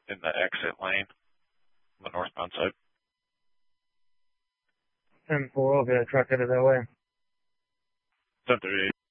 in the exit lane on the northbound side. 10-4, I'll get a truck headed that way. 1038.